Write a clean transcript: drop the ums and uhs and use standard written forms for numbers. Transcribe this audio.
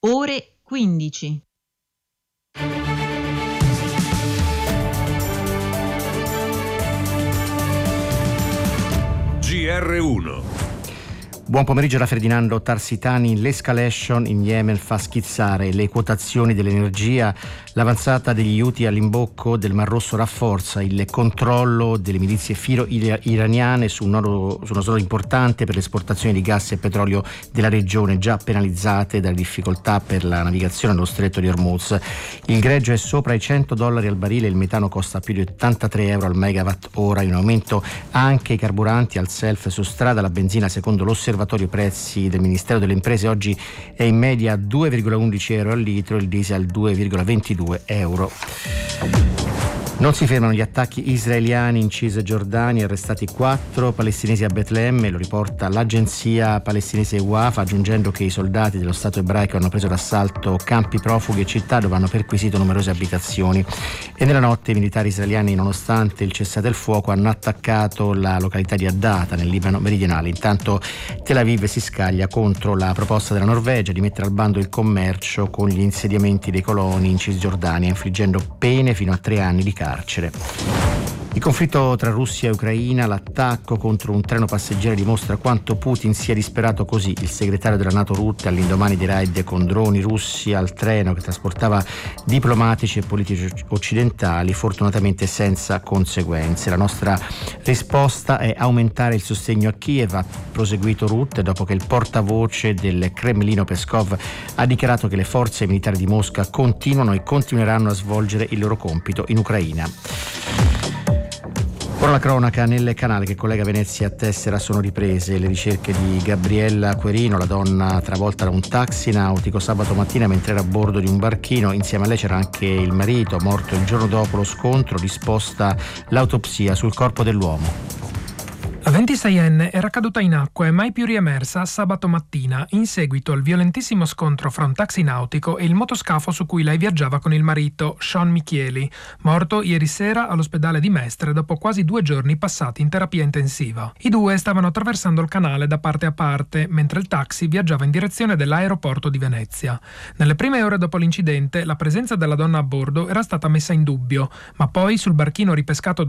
ore 15. GR1. Buon pomeriggio da Ferdinando Tarsitani. L'escalation in Yemen fa schizzare le quotazioni dell'energia. L'avanzata degli Houthi all'imbocco del Mar Rosso rafforza il controllo delle milizie filo-iraniane su uno snodo importante per l'esportazione di gas e petrolio della regione, già penalizzate dalle difficoltà per la navigazione nello stretto di Hormuz. Il greggio è sopra i $100 al barile, il metano costa più di 83 euro al megawatt ora, in aumento anche i carburanti al self su strada. La benzina, secondo l'osservatorio prezzi del Ministero delle Imprese, oggi è in media 2,11 euro al litro, il diesel 2,22 euro. Non si fermano gli attacchi israeliani in Cisgiordania, arrestati 4 palestinesi a Betlemme, lo riporta l'agenzia palestinese Wafa, aggiungendo che i soldati dello Stato ebraico hanno preso d'assalto campi profughi e città dove hanno perquisito numerose abitazioni. E nella notte i militari israeliani, nonostante il cessate il fuoco, hanno attaccato la località di Addata nel Libano meridionale. Intanto Tel Aviv si scaglia contro la proposta della Norvegia di mettere al bando il commercio con gli insediamenti dei coloni in Cisgiordania, infliggendo pene fino a 3 anni di carcere. Il conflitto tra Russia e Ucraina, l'attacco contro un treno passeggeri dimostra quanto Putin sia disperato. Così il segretario della NATO Rutte, all'indomani di raid con droni russi al treno che trasportava diplomatici e politici occidentali, fortunatamente senza conseguenze. La nostra risposta è aumentare il sostegno a Kiev, ha proseguito Rutte, dopo che il portavoce del Cremlino Peskov ha dichiarato che le forze militari di Mosca continuano e continueranno a svolgere il loro compito in Ucraina. Ora la cronaca. Nel canale che collega Venezia a Tessera sono riprese le ricerche di Gabriella Querino, la donna travolta da un taxi nautico sabato mattina mentre era a bordo di un barchino. Insieme a lei c'era anche il marito, morto il giorno dopo lo scontro. Disposta l'autopsia sul corpo dell'uomo. La 26enne era caduta in acqua e mai più riemersa sabato mattina in seguito al violentissimo scontro fra un taxi nautico e il motoscafo su cui lei viaggiava con il marito, Sean Michieli, morto ieri sera all'ospedale di Mestre dopo quasi 2 giorni passati in terapia intensiva. I due stavano attraversando il canale da parte a parte, mentre il taxi viaggiava in direzione dell'aeroporto di Venezia. Nelle prime ore dopo l'incidente, la presenza della donna a bordo era stata messa in dubbio, ma poi sul barchino ripescato